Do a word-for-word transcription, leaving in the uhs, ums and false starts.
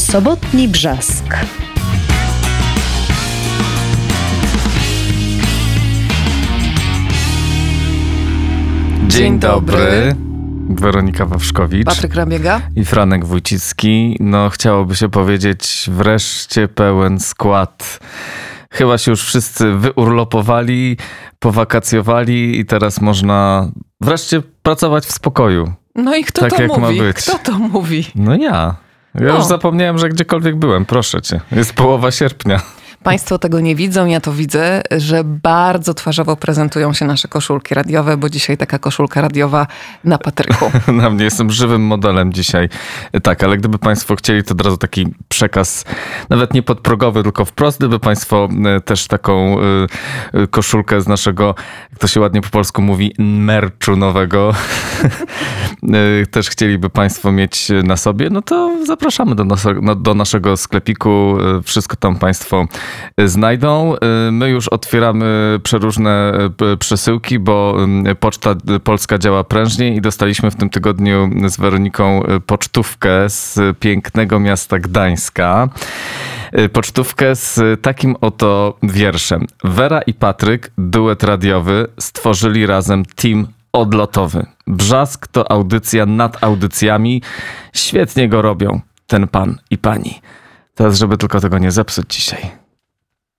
Sobotni Brzask. Dzień dobry. Weronika Wawrzkowicz. Patryk Rabiega. I Franek Wójcicki. No, chciałoby się powiedzieć, wreszcie pełen skład. Chyba się już wszyscy wyurlopowali, powakacjowali i teraz można wreszcie pracować w spokoju. No i kto tak to jak mówi? Ma być. Kto to mówi? No ja. Ja No. już zapomniałem, że gdziekolwiek byłem. Proszę cię. Jest połowa sierpnia. Państwo tego nie widzą, ja to widzę, że bardzo twarzowo prezentują się nasze koszulki radiowe, bo dzisiaj taka koszulka radiowa na Patryku. Na mnie jestem żywym modelem dzisiaj. Tak, ale gdyby państwo chcieli, to od razu taki przekaz, nawet nie podprogowy, tylko wprost, gdyby państwo też taką y, koszulkę z naszego, jak to się ładnie po polsku mówi, merchu nowego, też chcieliby państwo mieć na sobie, no to zapraszamy do, nas, do naszego sklepiku. Wszystko tam państwo znajdą. My już otwieramy przeróżne przesyłki, bo Poczta Polska działa prężnie i dostaliśmy w tym tygodniu z Weroniką pocztówkę z pięknego miasta Gdańska. Pocztówkę z takim oto wierszem. Wera i Patryk, duet radiowy, stworzyli razem team odlotowy. Brzask to audycja nad audycjami. Świetnie go robią ten pan i pani. Teraz, żeby tylko tego nie zepsuć dzisiaj.